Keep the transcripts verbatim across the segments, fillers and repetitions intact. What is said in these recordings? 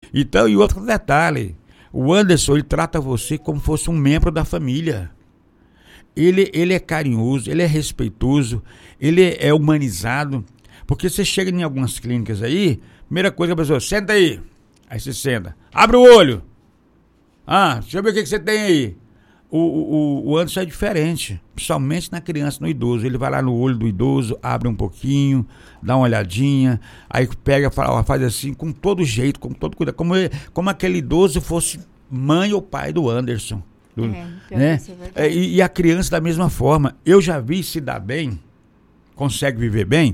Então, e outro detalhe, o Anderson, ele trata você como fosse um membro da família. Ele, ele é carinhoso, ele é respeitoso, ele é humanizado. Porque você chega em algumas clínicas aí, primeira coisa que a pessoa, senta aí. Aí você senta, abre o olho. Ah, deixa eu ver o que, que você tem aí. O, o, o Anderson é diferente, principalmente na criança, no idoso. Ele vai lá no olho do idoso, abre um pouquinho, dá uma olhadinha, aí pega, fala, faz assim, com todo jeito, com todo cuidado, como, ele, como aquele idoso fosse mãe ou pai do Anderson. Do, É, né? É, e, e a criança da mesma forma. Eu já vi se dar bem, consegue viver bem,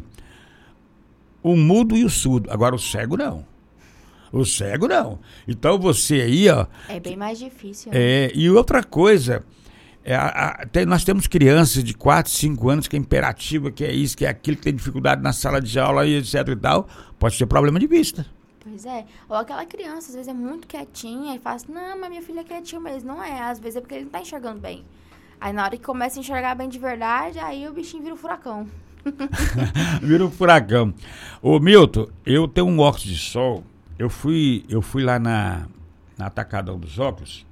o mudo e o surdo. Agora o cego não. O cego não. Então você aí, ó... É bem mais difícil. Né? É, e outra coisa, é, a, a, tem, nós temos crianças de quatro, cinco anos que é imperativa, que é isso, que é aquilo, que tem dificuldade na sala de aula e etc e tal, pode ser problema de vista. Pois é. Ou aquela criança, às vezes, é muito quietinha e fala assim, não, mas minha filha é quietinha, mas não é. Às vezes é porque ele não tá enxergando bem. Aí na hora que começa a enxergar bem de verdade, aí o bichinho vira um furacão. Vira um furacão. Ô Milton, eu tenho um óculos de sol. Eu fui, eu fui lá na, na Atacadão dos Óculos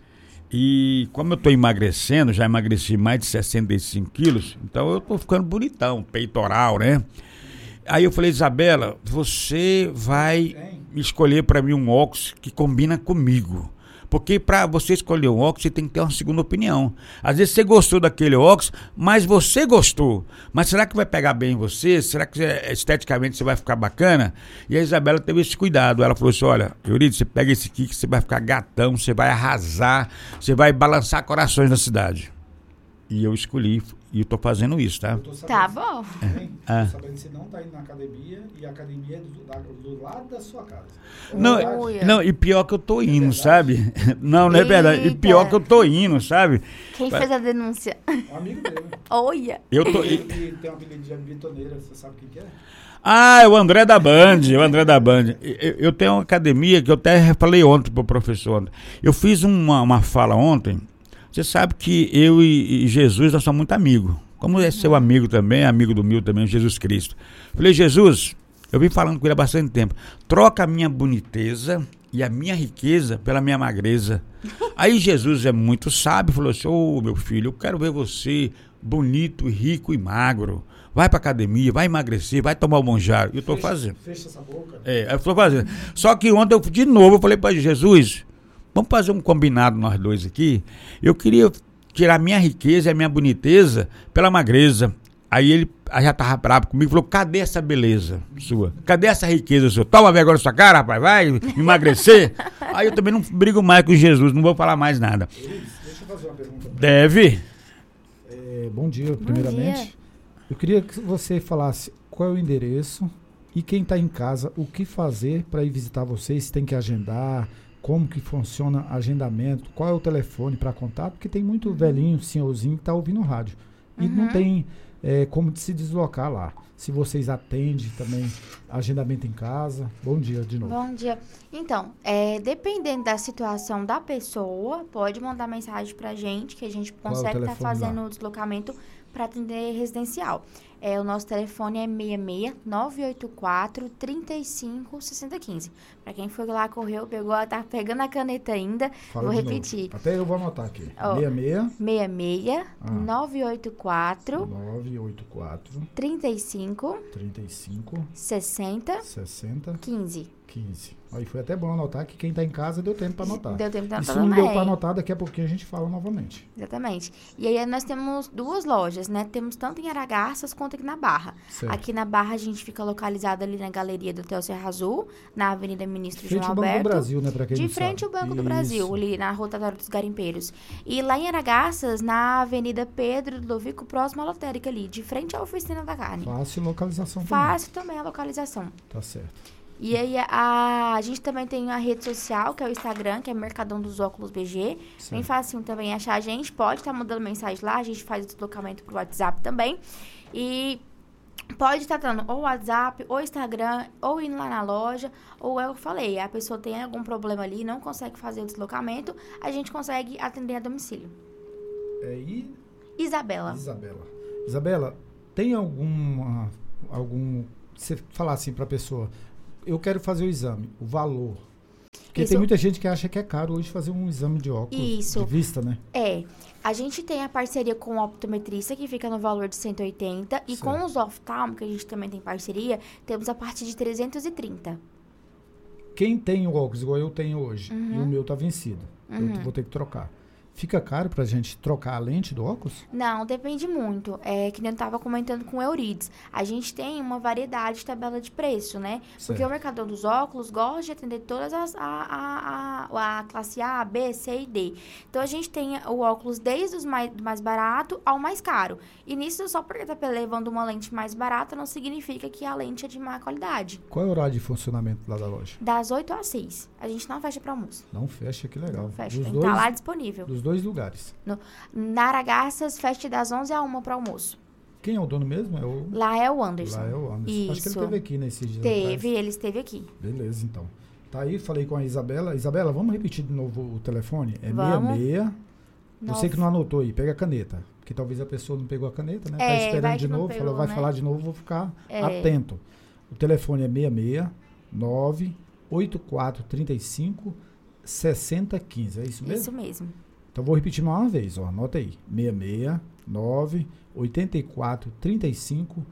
e como eu tô emagrecendo, já emagreci mais de sessenta e cinco quilos, então eu tô ficando bonitão, peitoral, né? Aí eu falei, Isabela, você vai escolher para mim um óculos que combina comigo. Porque para você escolher um óculos, você tem que ter uma segunda opinião. Às vezes você gostou daquele óculos, mas você gostou. Mas será que vai pegar bem em você? Será que esteticamente você vai ficar bacana? E a Isabela teve esse cuidado. Ela falou assim, olha, Euridice, você pega esse aqui que você vai ficar gatão, você vai arrasar, você vai balançar corações na cidade. E eu escolhi, e eu tô fazendo isso, tá? Tá bom. Também, Ah. tô sabendo que você não tá indo na academia e a academia é do, da, do lado da sua casa. Não, Olha. não, e pior que eu tô indo, verdade? sabe? Não, não é verdade. E Eita. pior que eu tô indo, sabe? Quem fez a denúncia? Um amigo dele. Olha. Eu tô... Ele que tem um apelido de bitoneira, você sabe quem que é? Ah, é o André da Band, o André da Band. Eu, eu tenho uma academia que eu até falei ontem pro professor. Eu fiz uma, uma fala ontem. Você sabe que eu e, e Jesus, nós somos muito amigos. Como é seu amigo também, amigo do meu também, Jesus Cristo. Falei, Jesus, eu vim falando com ele há bastante tempo. Troca a minha boniteza e a minha riqueza pela minha magreza. Aí Jesus é muito sábio, falou assim, ô oh, meu filho, eu quero ver você bonito, rico e magro. Vai pra academia, vai emagrecer, vai tomar o monjário. Eu tô Fecha, fazendo. Fecha essa boca. É, eu tô fazendo. Só que ontem, eu, de novo, eu falei para Jesus, vamos fazer um combinado nós dois aqui. Eu queria tirar minha riqueza e a minha boniteza pela magreza. Aí ele aí já tava bravo comigo, falou, cadê essa beleza sua? Cadê essa riqueza sua? Toma vergonha na sua cara, rapaz, vai emagrecer. Aí eu também não brigo mais com Jesus, não vou falar mais nada. Euridice, deixa eu fazer uma pergunta. pra Deve. É, bom dia, primeiramente. dia. Eu queria que você falasse qual é o endereço e quem está em casa, o que fazer para ir visitar vocês, se tem que agendar, como que funciona agendamento, qual é o telefone para contato, porque tem muito velhinho, senhorzinho que está ouvindo o rádio e Uhum. não tem é, como se deslocar lá. Se vocês atendem também agendamento em casa. Bom dia de novo. Bom dia. Então, é, dependendo da situação da pessoa, pode mandar mensagem pra gente, que a gente Qual é o consegue estar telefone fazendo lá? o deslocamento para atender residencial. É, o nosso telefone é seis seis nove oito quatro, três cinco, seis zero um cinco. Para quem foi lá, correu, pegou, tá pegando a caneta ainda, Fala vou de repetir. novo. Até eu vou anotar aqui. Ó, seis seis seis seis Ah. nove oito quatro, nove oito quatro, três cinco, três cinco, sessenta, sessenta, quinze. quinze. Aí foi até bom anotar que quem está em casa deu tempo para anotar. Deu tempo de E anotar se não deu também. para anotar, daqui a pouquinho a gente fala novamente. Exatamente. E aí nós temos duas lojas, né? Temos tanto em Aragarças quanto aqui na Barra. Certo. Aqui na Barra a gente fica localizado ali na galeria do Hotel Serra Azul, na Avenida Ministro Frente João ao Banco do Alberto. Brasil, né? Pra quem De não frente ao sabe. Banco do Brasil, Isso. ali na rotatória dos Garimpeiros. E lá em Aragarças, na Avenida Pedro Ludovico, próximo à lotérica ali, de frente à oficina da carne. Fácil localização Fácil também a localização. também. Tá certo. E aí a, a gente também tem a rede social, que é o Instagram, que é Mercadão dos Óculos B G. Bem Certo. facinho também achar a gente. Pode estar mandando mensagem lá, a gente faz o deslocamento pro WhatsApp também. E pode estar dando ou WhatsApp, ou Instagram, ou indo lá na loja, ou é o que eu falei, a pessoa tem algum problema ali, não consegue fazer o deslocamento, a gente consegue atender a domicílio. É, e Isabela. Isabela. Isabela, tem alguma, algum... Você falar assim pra pessoa, eu quero fazer o exame, o valor. Porque Isso. tem muita gente que acha que é caro hoje fazer um exame de óculos Isso. de vista, né? É. A gente tem a parceria com o optometrista, que fica no valor de cento e oitenta. E Certo. com os oftalmo, que a gente também tem parceria, temos a partir de trezentos e trinta. Quem tem o óculos igual eu tenho hoje, Uhum. e o meu tá vencido, Uhum. eu vou ter que trocar. Fica caro pra gente trocar a lente do óculos? Não, depende muito. É que nem eu estava comentando com o Eurides. A gente tem uma variedade de tabela de preço, né? Porque Certo. o mercador dos óculos gosta de atender todas as... A, a, a, a classe A, B, C e D. Então, a gente tem o óculos desde os mais, do mais barato ao mais caro. E nisso, só porque tá levando uma lente mais barata, não significa que a lente é de má qualidade. Qual é o horário de funcionamento lá da loja? Das oito às seis. A gente não fecha para almoço. Não fecha, que legal. Não fecha. Dos Tem que dois, estar lá disponível. dos dois lugares. Na Aragaças, fecha das onze às uma para almoço. Quem é o dono mesmo? É o... Lá é o Anderson. Lá é o Anderson. Acho que ele Isso. esteve aqui nesses dias Teve, atrás. ele esteve aqui. Beleza, então. Tá aí, falei com a Isabela. Isabela, vamos repetir de novo o telefone? É Vamos. sessenta e seis. Nove- Você que não anotou aí, pega a caneta. Porque talvez a pessoa não pegou a caneta, né? É, tá vai esperando que de não novo, pegou, falou, vai né? falar de novo, vou ficar É. atento. O telefone é sessenta e seis, nove oito quatro três cinco, seis zero um cinco. É isso mesmo? Isso mesmo. Então vou repetir mais uma vez, ó. Anota aí. sessenta e seis, nove oito quatro três cinco,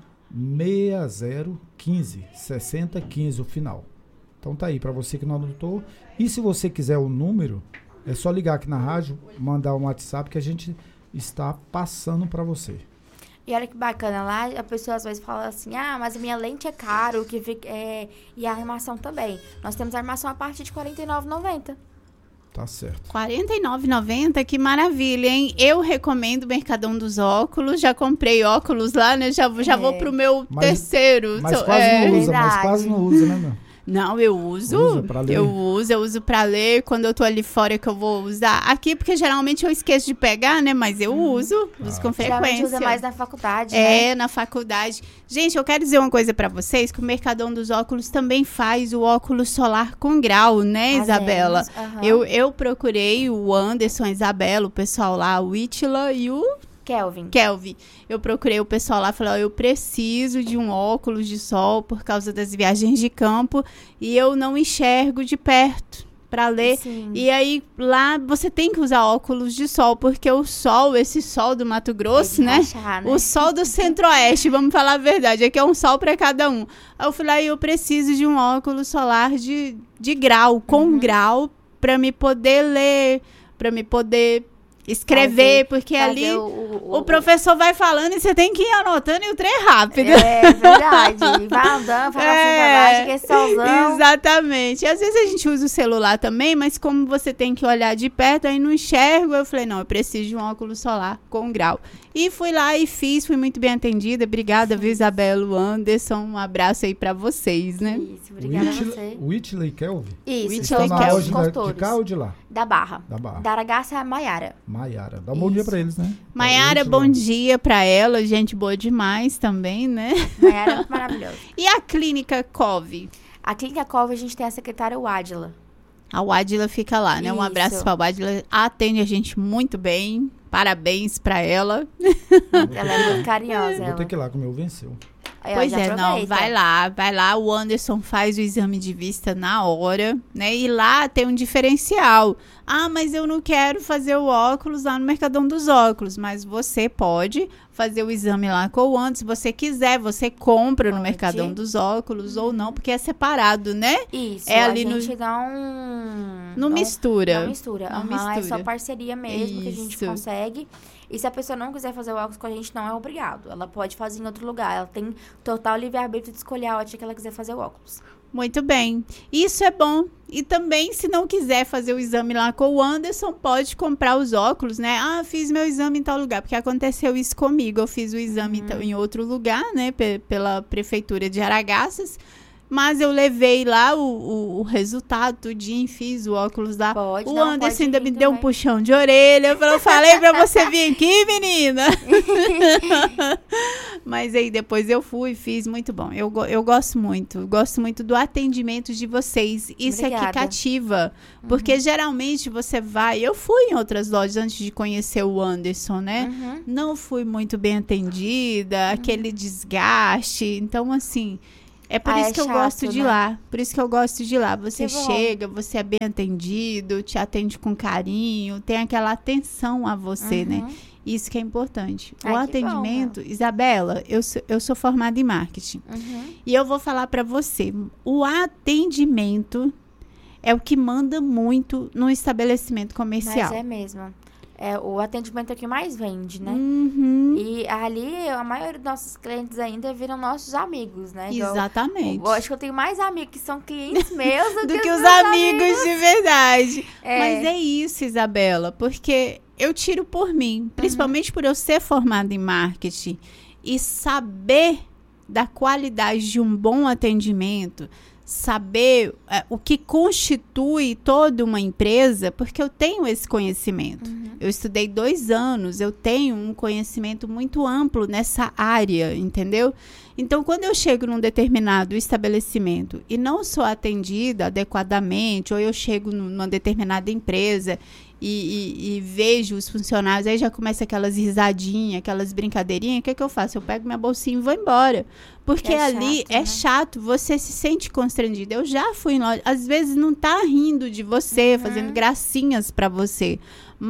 seis zero um cinco. sessenta quinze o final. Então tá aí, para você que não anotou. E se você quiser o número, é só ligar aqui na rádio, mandar um WhatsApp que a gente está passando para você. E olha que bacana, lá a pessoa às vezes fala assim, ah, mas a minha lente é caro, que fica, é... e a armação também. Nós temos a armação a partir de quarenta e nove reais e noventa centavos. Tá certo. quarenta e nove reais e noventa centavos, que maravilha, hein? Eu recomendo o Mercadão dos Óculos, já comprei óculos lá, né? Já, já É. vou pro meu Mas- terceiro. Mas So- quase é. não usa, mas Verdade. quase não usa, né, meu? Não, eu uso. Usa pra ler? Eu uso, eu uso pra ler. Quando eu tô ali fora que eu vou usar. Aqui, porque geralmente eu esqueço de pegar, né? Mas eu uso, uso Ah, com tá. Geralmente frequência. usa mais na faculdade, né? É, na faculdade. Gente, eu quero dizer uma coisa pra vocês, que o Mercadão dos Óculos também faz o óculos solar com grau, né, Fazemos, Isabela? aham. Eu, eu procurei o Anderson, a Isabela, o pessoal lá, o Itila e o Kelvin. Kelvin. Eu procurei o pessoal lá e falei, ó, eu preciso de um óculos de sol por causa das viagens de campo e eu não enxergo de perto pra ler. Sim. E aí, lá, você tem que usar óculos de sol, porque o sol, esse sol do Mato Grosso, É de né? rachar, né? O sol do centro-oeste, vamos falar a verdade, aqui é um sol para cada um. Aí eu falei, ah, eu preciso de um óculos solar de, de grau, com Uhum. grau, para me poder ler, para me poder escrever, Fazer- porque Fazer ali o, o, o, o- professor vai falando e você tem que ir anotando e o trem rápido. É verdade. Vai andando, fala assim pra É, baixo, que esse solzão... Exatamente. Às vezes a gente usa o celular também, mas como você tem que olhar de perto, aí não enxergo, eu falei, não, eu preciso de um óculos solar com grau. E fui lá e fiz, fui muito bem atendida. Obrigada, viu, Isabela, o Anderson, um abraço aí pra vocês, né? Isso, obrigada a você. Whitley Kelvin? Isso, Whitley Estão estão na Kelvin. loja da, de consultores. cá ou de lá? Da Barra. Da Barra. Da Aragaça é a Maiara. Maiara. Dá um bom dia Isso. pra eles, né? Maiara, Whitley. bom dia pra ela, gente boa demais também, né? Maiara é muito maravilhosa. E a clínica Cove? A Clínica Cove, a gente tem a secretária Wádila. A Wádila fica lá, né? Um Isso. abraço pra Wádila, atende a gente muito bem, parabéns pra ela. Ela é muito carinhosa. Vou Ela. ter que ir lá, que o meu venceu. Aí, ó, Pois já é, não, aproveita. vai lá, vai lá, o Anderson faz o exame de vista na hora, né? E lá tem um diferencial. Ah, mas eu não quero fazer o óculos lá no Mercadão dos Óculos, mas você pode fazer o exame lá com o Anderson, se você quiser, você compra no Pode. Mercadão dos Óculos ou não, porque é separado, né? Isso, É a ali no- gente dá um... Não um- mistura. Não mistura. Não Aham, É mistura. só parceria mesmo que a gente Isso. consegue. E se a pessoa não quiser fazer o óculos com a gente, não é obrigado. Ela pode fazer em outro lugar. Ela tem total livre-arbítrio de escolher a ótica que ela quiser fazer o óculos. Muito bem. Isso é bom. E também, se não quiser fazer o exame lá com o Anderson, pode comprar os óculos, né? Ah, fiz meu exame em tal lugar. Porque aconteceu isso comigo. Eu fiz o exame então, em outro lugar, né? Pe- pela prefeitura de Aragaças. Mas eu levei lá o, o, o resultado, tudinho, fiz o óculos lá. Pode, O não, Anderson pode ainda vir me deu um também. puxão de orelha. Eu falei, eu falei pra você vir aqui, menina. Mas aí depois eu fui, fiz, muito bom. Eu, go- eu gosto muito, gosto muito do atendimento de vocês. Isso é que Obrigada. cativa. Porque geralmente você vai... Eu fui em outras lojas antes de conhecer o Anderson, né? Uhum. Não fui muito bem atendida, aquele desgaste. Então, assim... É por Ah, isso é que eu chato, gosto de né? lá. Por isso que eu gosto de lá. Você Que bom. chega, você é bem atendido, te atende com carinho, tem aquela atenção a você, né? Uhum. Isso que é importante. Ai, o que atendimento, Isabela, eu sou, eu sou formada em marketing. Uhum. E eu vou falar para você, o atendimento é o que manda muito no estabelecimento comercial. Mas é mesmo. É, o atendimento é o que mais vende, né? Uhum. E ali, a maioria dos nossos clientes ainda viram nossos amigos, né? Igual- Exatamente. Eu acho que eu tenho mais amigos que são clientes meus do, Do que, os os meus amigos, de verdade. É. Mas é isso, Isabela, porque eu tiro por mim, principalmente por eu ser formada em marketing e saber da qualidade de um bom atendimento, saber é, o que constitui toda uma empresa, porque eu tenho esse conhecimento. Uhum. Eu estudei dois anos, eu tenho um conhecimento muito amplo nessa área, entendeu? Então, quando eu chego num determinado estabelecimento e não sou atendida adequadamente, ou eu chego numa determinada empresa e, e, e vejo os funcionários, aí já começa aquelas risadinhas, aquelas brincadeirinhas, o que, que eu faço? Eu pego minha bolsinha e vou embora. Porque É ali chato, é né? chato, você se sente constrangido. Eu já fui em loja, às vezes não tá rindo de você, Uhum. fazendo gracinhas pra você,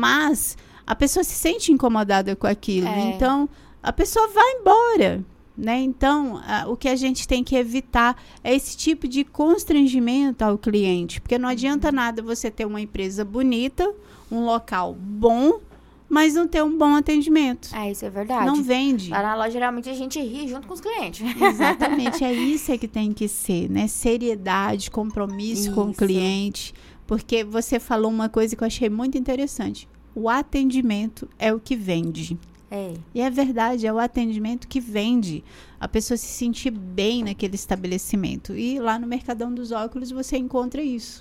mas a pessoa se sente incomodada com aquilo. É. Então, a pessoa vai embora. Né? Então, a, o que a gente tem que evitar é esse tipo de constrangimento ao cliente, porque não adianta nada você ter uma empresa bonita, um local bom, mas não ter um bom atendimento. É, isso é verdade. Não vende. Lá na loja, geralmente, a gente ri junto com os clientes. Exatamente, é isso é que tem que ser, né? Seriedade, compromisso com o Isso. cliente, porque você falou uma coisa que eu achei muito interessante. O atendimento é o que vende. É. E é verdade, é o atendimento que vende. A pessoa se sentir bem naquele estabelecimento. E lá no Mercadão dos Óculos você encontra isso.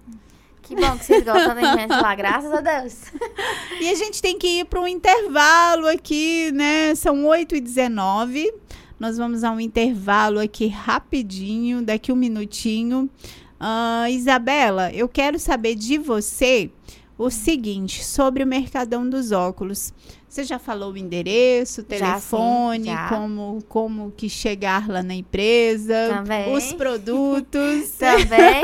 Que bom que vocês gostam da gente lá, graças a Deus. E a gente tem que ir para um intervalo aqui, né? São oito e dezenove. Nós vamos a um intervalo aqui rapidinho, daqui um minutinho. Uh, Isabela, eu quero saber de você o seguinte, sobre o Mercadão dos Óculos. Você já falou o endereço, o telefone, Já, sim, já. como, como que chegar lá na empresa, Também. os produtos. Também.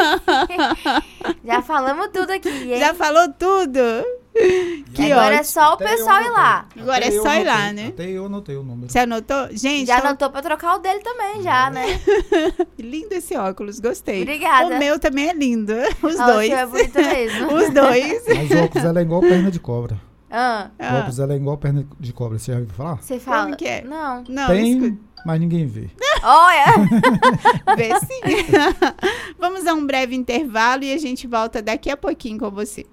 Já falamos tudo aqui, hein? Já falou tudo? Que Agora é ótimo. só o Até pessoal eu ir lá. anotei. Agora Até é eu só ir lá, anotei. né? Até eu anotei o número. Você anotou? Gente, Já então, anotou pra trocar o dele também, já, né? lindo esse óculos, gostei. Obrigada. O meu também é lindo, os Ah, o dois. seu é bonito mesmo. Os dois. Mas o óculos ela é igual perna de cobra. Ah, O Ah, óculos ela é igual perna de cobra. Você já ouviu falar? você fala. Como que é? Não. não, Tem, escuta. mas ninguém vê. Olha! Vê sim. Vamos a um breve intervalo e a gente volta daqui a pouquinho com você.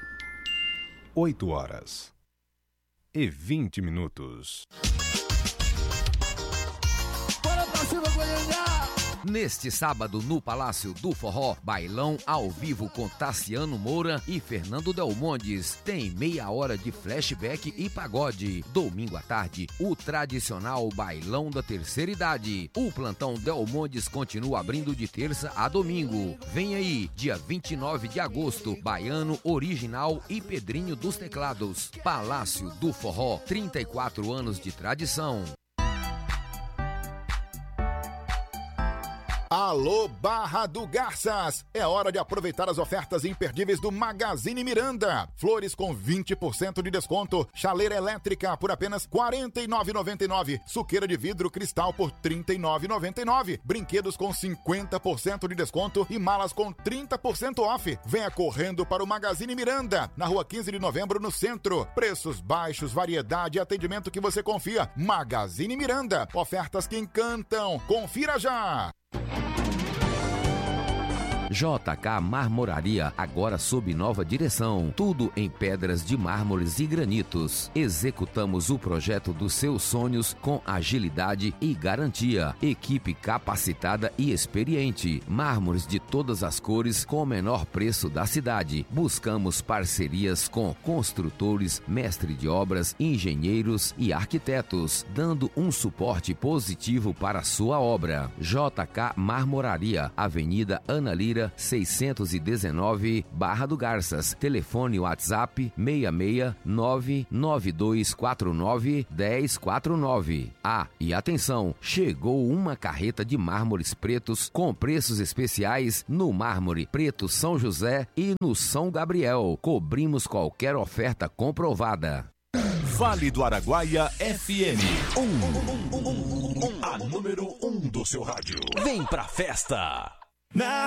oito horas e vinte minutos. Neste sábado, no Palácio do Forró, bailão ao vivo com Tassiano Moura e Fernando Delmondes. Tem meia hora de flashback e pagode. Domingo à tarde, o tradicional bailão da terceira idade. O plantão Delmondes continua abrindo de terça a domingo. Vem aí, dia vinte e nove de agosto, Baiano Original e Pedrinho dos Teclados. Palácio do Forró, trinta e quatro anos de tradição. Alô, Barra do Garças! É hora de aproveitar as ofertas imperdíveis do Magazine Miranda. Flores com vinte por cento de desconto, chaleira elétrica por apenas quarenta e nove reais e noventa e nove centavos, suqueira de vidro cristal por trinta e nove reais e noventa e nove centavos, brinquedos com cinquenta por cento de desconto e malas com trinta por cento off. Venha correndo para o Magazine Miranda, na rua quinze de novembro, no centro. Preços baixos, variedade e atendimento que você confia. Magazine Miranda, ofertas que encantam. Confira já! J K Marmoraria, agora sob nova direção. Tudo em pedras de mármores e granitos. Executamos o projeto dos seus sonhos com agilidade e garantia. Equipe capacitada e experiente. Mármores de todas as cores com o menor preço da cidade. Buscamos parcerias com construtores, mestre de obras, engenheiros e arquitetos, dando um suporte positivo para a sua obra. J K Marmoraria, Avenida Ana Lira, Silveira, seiscentos e dezenove, Barra do Garças. Telefone WhatsApp seis seis nove nove dois quatro nove um zero quatro nove. Ah, e atenção, chegou uma carreta de mármores pretos com preços especiais no Mármore Preto São José e no São Gabriel. Cobrimos qualquer oferta comprovada. Vale do Araguaia F M, um, um, um, um, um, a número um do seu rádio. Vem pra festa! Na